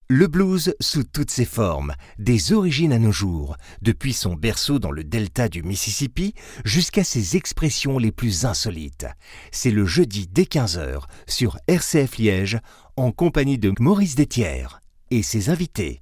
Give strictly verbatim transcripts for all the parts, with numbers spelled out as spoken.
Le blues sous toutes ses formes, des origines à nos jours, depuis son berceau dans le delta du Mississippi jusqu'à ses expressions les plus insolites. C'est le jeudi dès quinze heures sur R C F Liège en compagnie de Maurice Détière et ses invités.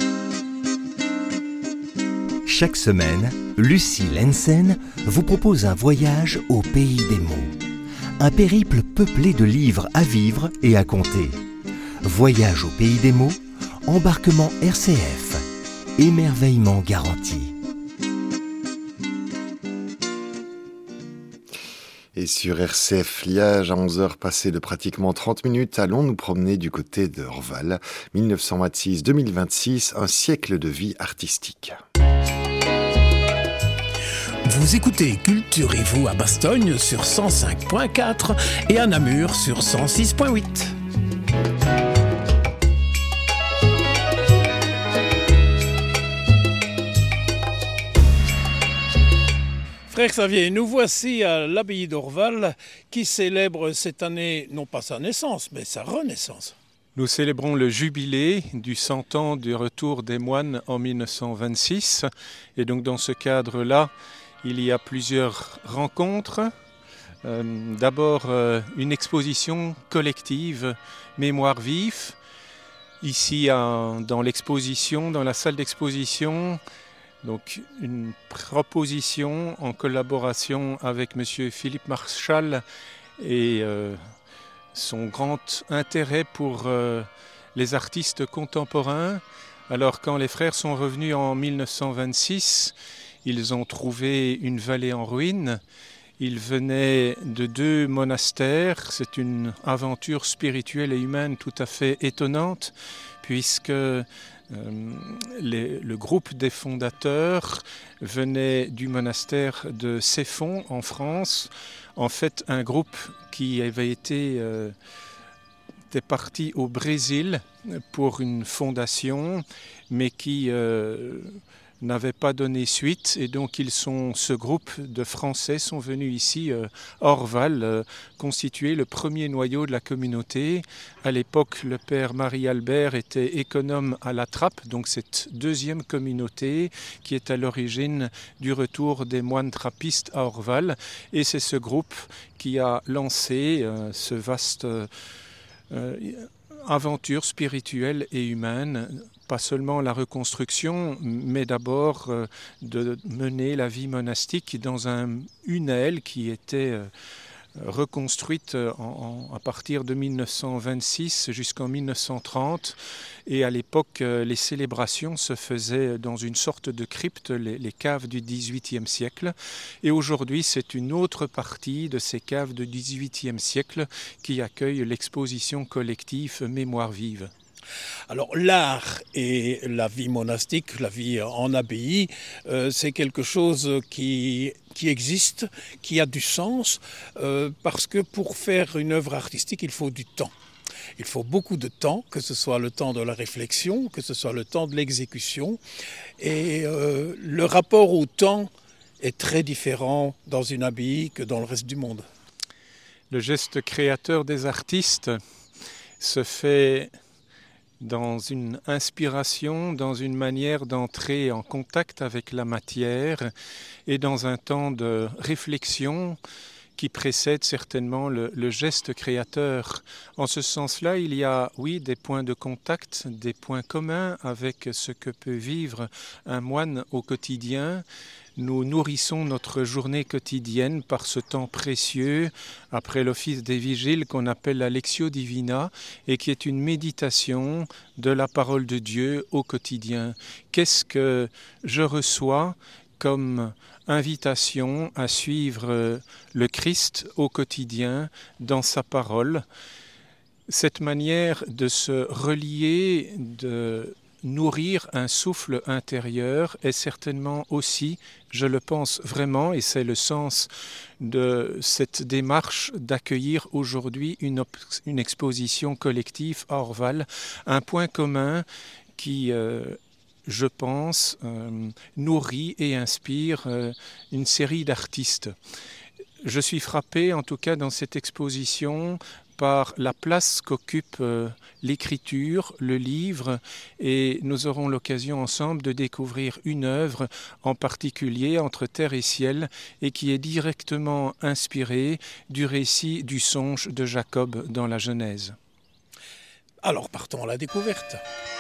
Chaque semaine, Lucie Lensen vous propose un voyage au pays des mots. Un périple peuplé de livres à vivre et à compter. Voyage au pays des mots, embarquement R C F, émerveillement garanti. Et sur R C F Liège, à onze heures passées de pratiquement trente minutes, allons nous promener du côté de Orval, dix-neuf cent vingt-six à deux mille vingt-six, un siècle de vie artistique. Vous écoutez Culturez-vous à Bastogne sur cent cinq point quatre et à Namur sur cent six point huit. Frère Xavier, nous voici à l'abbaye d'Orval qui célèbre cette année, non pas sa naissance, mais sa renaissance. Nous célébrons le jubilé du cent ans du retour des moines en dix-neuf cent vingt-six. Et donc dans ce cadre-là, il y a plusieurs rencontres. Euh, d'abord, euh, une exposition collective Mémoire vive. Ici, à, dans l'exposition, dans la salle d'exposition, donc une proposition en collaboration avec monsieur Philippe Marchal et euh, son grand intérêt pour euh, les artistes contemporains. Alors quand les frères sont revenus en dix-neuf cent vingt-six, ils ont trouvé une vallée en ruine. Ils venaient de deux monastères. C'est une aventure spirituelle et humaine tout à fait étonnante, puisque euh, les, le groupe des fondateurs venait du monastère de Ceffonds en France. En fait, un groupe qui avait été euh, était parti au Brésil pour une fondation, mais qui euh, n'avait pas donné suite, et donc ils sont, ce groupe de Français sont venus ici, euh, à Orval, euh, constituer le premier noyau de la communauté. À l'époque, le père Marie-Albert était économe à la Trappe, donc cette deuxième communauté qui est à l'origine du retour des moines trappistes à Orval. Et c'est ce groupe qui a lancé euh, ce vaste euh, aventure spirituelle et humaine. Pas seulement la reconstruction, mais d'abord euh, de mener la vie monastique dans un, une aile qui était euh, reconstruite en, en, à partir de dix-neuf cent vingt-six jusqu'en dix-neuf cent trente. Et à l'époque, euh, les célébrations se faisaient dans une sorte de crypte, les, les caves du dix-huitième siècle. Et aujourd'hui, c'est une autre partie de ces caves du dix-huitième siècle qui accueille l'exposition collective Mémoire vive. Alors l'art et la vie monastique, la vie en abbaye, euh, c'est quelque chose qui, qui existe, qui a du sens, euh, parce que pour faire une œuvre artistique, il faut du temps. Il faut beaucoup de temps, que ce soit le temps de la réflexion, que ce soit le temps de l'exécution. Et euh, le rapport au temps est très différent dans une abbaye que dans le reste du monde. Le geste créateur des artistes se fait dans une inspiration, dans une manière d'entrer en contact avec la matière et dans un temps de réflexion qui précède certainement le, le geste créateur. En ce sens-là, il y a, oui, des points de contact, des points communs avec ce que peut vivre un moine au quotidien. Nous nourrissons notre journée quotidienne par ce temps précieux après l'office des vigiles qu'on appelle la Lectio Divina et qui est une méditation de la parole de Dieu au quotidien. Qu'est-ce que je reçois comme invitation à suivre le Christ au quotidien dans sa parole? Cette manière de se relier, de nourrir un souffle intérieur est certainement aussi, je le pense vraiment, et c'est le sens de cette démarche d'accueillir aujourd'hui une, op- une exposition collective à Orval, un point commun qui, euh, je pense, euh, nourrit et inspire euh, une série d'artistes. Je suis frappé, en tout cas dans cette exposition, par la place qu'occupe euh, l'écriture, le livre, et nous aurons l'occasion ensemble de découvrir une œuvre en particulier entre terre et ciel et qui est directement inspirée du récit du songe de Jacob dans la Genèse. Alors partons à la découverte.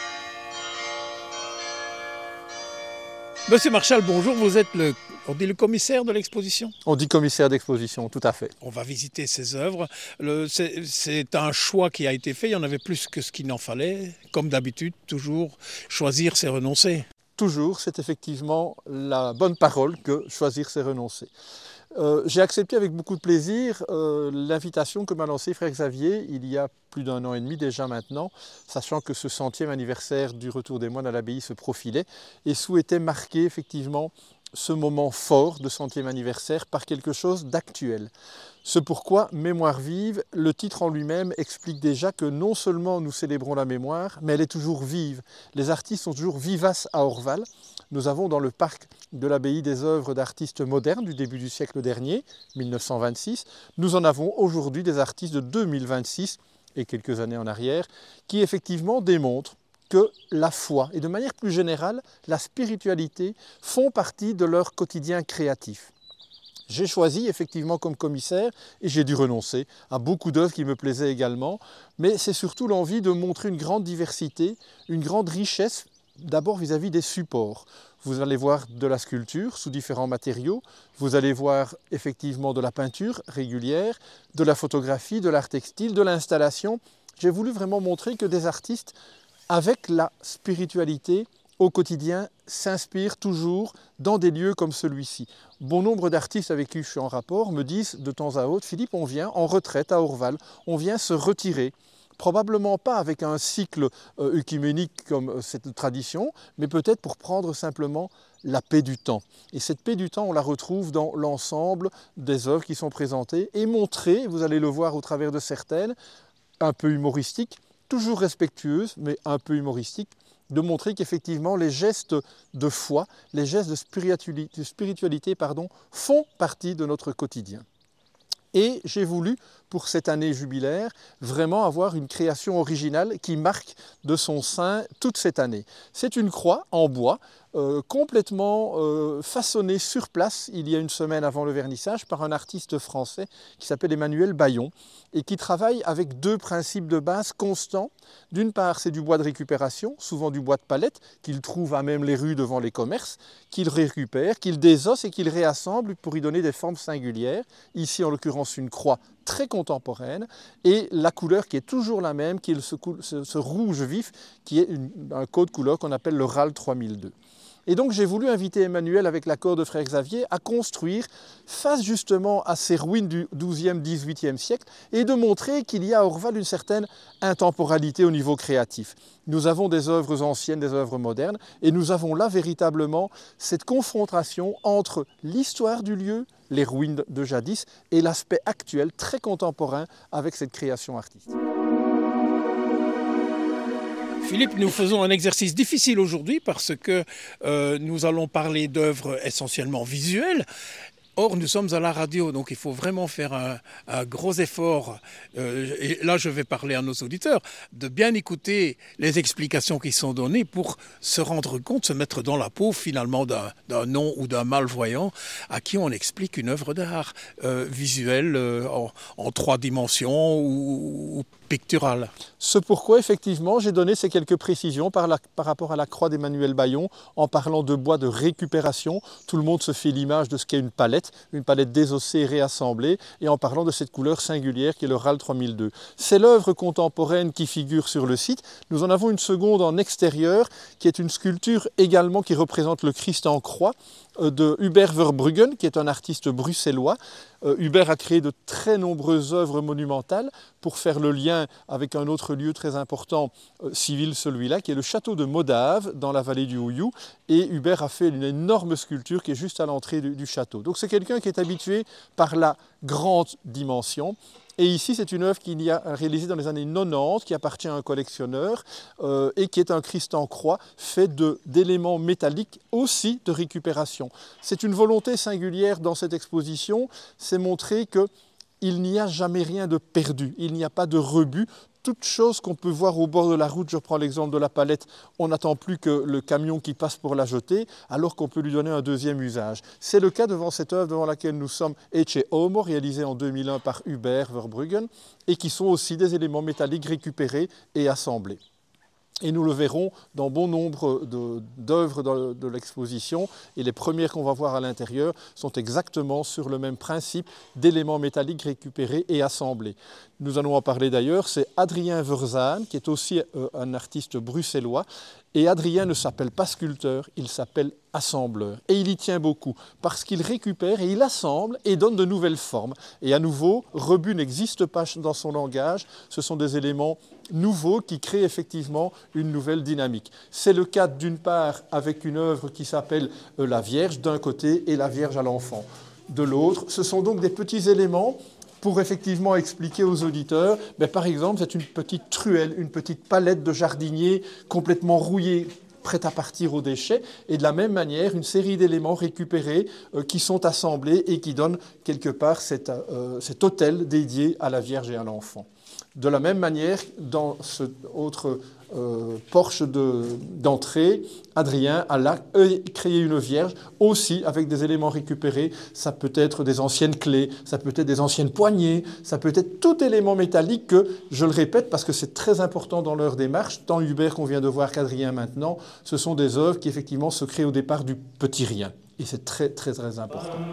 Monsieur Marchal, bonjour, vous êtes le, on dit le commissaire de l'exposition ? On dit commissaire d'exposition, tout à fait. On va visiter ces œuvres. Le, c'est, c'est un choix qui a été fait, il y en avait plus que ce qu'il n'en fallait. Comme d'habitude, toujours, choisir c'est renoncer. Toujours, c'est effectivement la bonne parole que choisir c'est renoncer. Euh, j'ai accepté avec beaucoup de plaisir euh, l'invitation que m'a lancée Frère Xavier il y a plus d'un an et demi déjà maintenant, sachant que ce centième anniversaire du retour des moines à l'abbaye se profilait et souhaitait marquer effectivement ce moment fort de centième anniversaire par quelque chose d'actuel. C'est pourquoi Mémoire vive, le titre en lui-même explique déjà que non seulement nous célébrons la mémoire, mais elle est toujours vive. Les artistes sont toujours vivaces à Orval. Nous avons dans le parc de l'abbaye des œuvres d'artistes modernes du début du siècle dernier, mille neuf cent vingt-six. Nous en avons aujourd'hui des artistes de deux mille vingt-six et quelques années en arrière, qui effectivement démontrent que la foi et de manière plus générale, la spiritualité font partie de leur quotidien créatif. J'ai choisi effectivement comme commissaire, et j'ai dû renoncer à beaucoup d'œuvres qui me plaisaient également, mais c'est surtout l'envie de montrer une grande diversité, une grande richesse, d'abord vis-à-vis des supports. Vous allez voir de la sculpture sous différents matériaux, vous allez voir effectivement de la peinture régulière, de la photographie, de l'art textile, de l'installation. J'ai voulu vraiment montrer que des artistes, avec la spiritualité, au quotidien, s'inspirent toujours dans des lieux comme celui-ci. Bon nombre d'artistes avec qui je suis en rapport me disent de temps à autre, Philippe, on vient en retraite à Orval, on vient se retirer. Probablement pas avec un cycle euh, œcuménique comme euh, cette tradition, mais peut-être pour prendre simplement la paix du temps. Et cette paix du temps, on la retrouve dans l'ensemble des œuvres qui sont présentées et montrées, vous allez le voir au travers de certaines, un peu humoristiques, toujours respectueuses, mais un peu humoristiques, de montrer qu'effectivement les gestes de foi, les gestes de spiritualité, de spiritualité pardon, font partie de notre quotidien. Et j'ai voulu, pour cette année jubilaire, vraiment avoir une création originale qui marque de son sein toute cette année. C'est une croix en bois, euh, complètement euh, façonnée sur place, il y a une semaine avant le vernissage, par un artiste français qui s'appelle Emmanuel Bayon, et qui travaille avec deux principes de base constants. D'une part, c'est du bois de récupération, souvent du bois de palette, qu'il trouve à même les rues devant les commerces, qu'il récupère, qu'il désosse et qu'il réassemble pour y donner des formes singulières. Ici, en l'occurrence, une croix très contemporaine, et la couleur qui est toujours la même, qui est ce, ce, ce rouge vif, qui est une, un code couleur qu'on appelle le R A L trois mille deux. Et donc j'ai voulu inviter Emmanuel, avec l'accord de Frère Xavier, à construire face justement à ces ruines du douzième dix-huitième siècle et de montrer qu'il y a à Orval une certaine intemporalité au niveau créatif. Nous avons des œuvres anciennes, des œuvres modernes, et nous avons là véritablement cette confrontation entre l'histoire du lieu, les ruines de jadis, et l'aspect actuel, très contemporain, avec cette création artistique. Philippe, nous faisons un exercice difficile aujourd'hui parce que euh, nous allons parler d'œuvres essentiellement visuelles. Or, nous sommes à la radio, donc il faut vraiment faire un, un gros effort, euh, et là je vais parler à nos auditeurs, de bien écouter les explications qui sont données pour se rendre compte, se mettre dans la peau finalement d'un, d'un non ou d'un malvoyant à qui on explique une œuvre d'art euh, visuelle euh, en, en trois dimensions ou, ou picturale. C'est pourquoi effectivement j'ai donné ces quelques précisions par, la, par rapport à la croix d'Emmanuel Bayon en parlant de bois de récupération. Tout le monde se fait l'image de ce qu'est une palette, une palette désossée et réassemblée, et en parlant de cette couleur singulière qui est le R A L trois mille deux. C'est l'œuvre contemporaine qui figure sur le site. Nous en avons une seconde en extérieur qui est une sculpture également qui représente le Christ en croix de Hubert Verbruggen, qui est un artiste bruxellois. Euh, Hubert a créé de très nombreuses œuvres monumentales pour faire le lien avec un autre lieu très important, euh, civil celui-là, qui est le château de Modave, dans la vallée du Houillou. Et Hubert a fait une énorme sculpture qui est juste à l'entrée du, du château. Donc c'est quelqu'un qui est habitué par la grande dimension. Et ici, c'est une œuvre qu'il y a réalisée dans les années quatre-vingt-dix, qui appartient à un collectionneur euh, et qui est un Christ en croix fait de, d'éléments métalliques aussi de récupération. C'est une volonté singulière dans cette exposition, c'est montrer que il n'y a jamais rien de perdu, il n'y a pas de rebut. Toute chose qu'on peut voir au bord de la route, je prends l'exemple de la palette, on n'attend plus que le camion qui passe pour la jeter, alors qu'on peut lui donner un deuxième usage. C'est le cas devant cette œuvre devant laquelle nous sommes, Ecce Homo, réalisée en deux mille un par Hubert Verbruggen, et qui sont aussi des éléments métalliques récupérés et assemblés. Et nous le verrons dans bon nombre d'œuvres de, de l'exposition, et les premières qu'on va voir à l'intérieur sont exactement sur le même principe d'éléments métalliques récupérés et assemblés. Nous allons en parler d'ailleurs, c'est Adrien Verzaan, qui est aussi euh, un artiste bruxellois, et Adrien ne s'appelle pas sculpteur, il s'appelle assembleur. Et il y tient beaucoup, parce qu'il récupère et il assemble et donne de nouvelles formes. Et à nouveau, rebut n'existe pas dans son langage, ce sont des éléments nouveaux qui créent effectivement une nouvelle dynamique. C'est le cas d'une part avec une œuvre qui s'appelle euh, La Vierge d'un côté et La Vierge à l'enfant de l'autre. Ce sont donc des petits éléments pour effectivement expliquer aux auditeurs, ben par exemple, c'est une petite truelle, une petite palette de jardinier complètement rouillée, prête à partir aux déchets, et de la même manière, une série d'éléments récupérés euh, qui sont assemblés et qui donnent quelque part cet, euh, cet autel dédié à la Vierge et à l'enfant. De la même manière, dans ce autre euh, porche d'entrée, Adrien a là créé une Vierge, aussi avec des éléments récupérés. Ça peut être des anciennes clés, ça peut être des anciennes poignées, ça peut être tout élément métallique que, je le répète, parce que c'est très important dans leur démarche, tant Hubert qu'on vient de voir qu'Adrien maintenant, ce sont des œuvres qui effectivement se créent au départ du petit rien. Et c'est très, très, très important.